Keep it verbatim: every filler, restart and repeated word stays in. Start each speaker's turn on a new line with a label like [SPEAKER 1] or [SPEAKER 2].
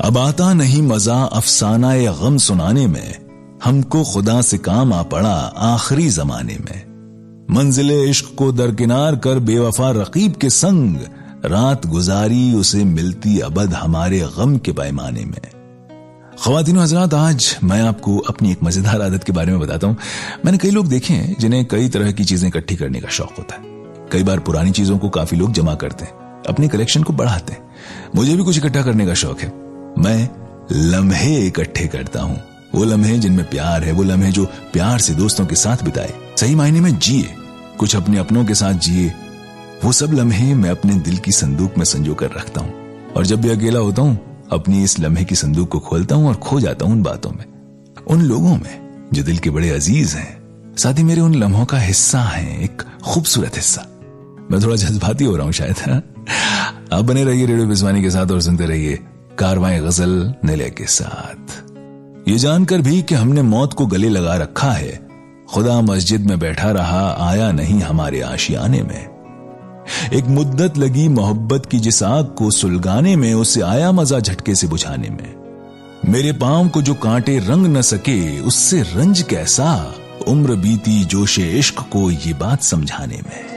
[SPEAKER 1] अब आता नहीं मजा अफसाना ए गम सुनाने में, हमको खुदा से काम आ पड़ा आखिरी जमाने में। मंजिले इश्क को दरकिनार कर बेवफा रकीब के संग, रात गुजारी उसे मिलती अबद हमारे गम के पैमाने में। ख्वातीन हजरात, आज मैं आपको अपनी एक मजेदार आदत के बारे में बताता हूं। मैंने कई लोग देखे हैं जिन्हें कई तरह की चीजें इकट्ठी करने का शौक होता है। कई बार पुरानी चीजों को काफी लोग जमा करते हैं, अपनी कलेक्शन को बढ़ाते हैं। मुझे भी कुछ इकट्ठा करने का शौक है। मैं लम्हे इकट्ठे करता हूं, वो लम्हे जिनमें प्यार है, वो लम्हे जो प्यार से दोस्तों के साथ बिताए, सही मायने में जिए, कुछ अपने अपनों के साथ जिए। वो सब लम्हे मैं अपने दिल की संदूक में संजो कर रखता हूं, और जब भी अकेला होता हूं अपनी इस लम्हे की संदूक को खोलता हूं और खो जाता हूं उन बातों में, उन लोगों में जो दिल के बड़े अजीज हैं, साथ ही मेरे उन लम्हों का हिस्सा हैं, एक खूबसूरत हिस्सा। मैं थोड़ा जज्बाती हो रहा हूं शायद। आप बने रहिए रेडियो विस्वानी के साथ और सुनते रहिए कारवां गजल निलय के साथ। ये जानकर भी कि हमने मौत को गले लगा रखा है, खुदा मस्जिद में बैठा रहा, आया नहीं हमारे आशियाने में। एक मुद्दत लगी मोहब्बत की जिस आग को सुलगाने में, उसे आया मजा झटके से बुझाने में। मेरे पांव को जो कांटे रंग न सके, उससे रंज कैसा, उम्र बीती जोशे इश्क को ये बात समझाने में।